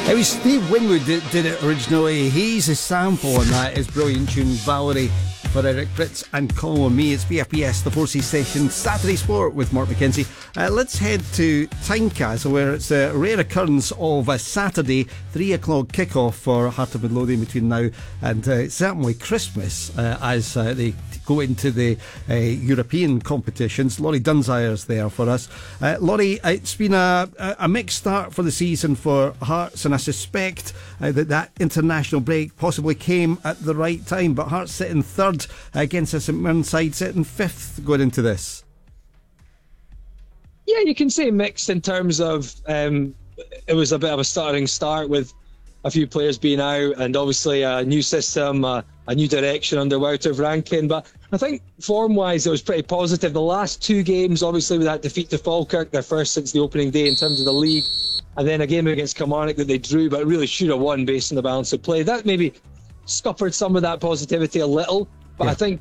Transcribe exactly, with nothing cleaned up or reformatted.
It was Steve Winwood that did it originally. He's a sample on that. His brilliant tune Valerie for Eric Pritz and Call on Me. It's B F P S, the four C station, Saturday Sport with Mark McKenzie. Uh, let's head to Tynecastle, where it's a rare occurrence of a Saturday three o'clock kickoff for Heart of Midlothian between now and uh, certainly Christmas uh, as uh, they go into the uh, European competitions. Laurie Dunsire's there for us. Uh, Laurie, it's been a, a mixed start for the season for Hearts, and I suspect uh, that that international break possibly came at the right time, but Hearts sitting third against a St Mirren side sitting fifth going into this. Yeah, you can say mixed in terms of um, it was a bit of a stuttering start with a few players being out, and obviously a new system, uh, a new direction under Wouter Franken. But I think form-wise it was pretty positive. The last two games, obviously with that defeat to Falkirk, their first since the opening day in terms of the league, and then a game against Kilmarnock that they drew but really should have won based on the balance of play. That maybe scuppered some of that positivity a little, but yeah. I think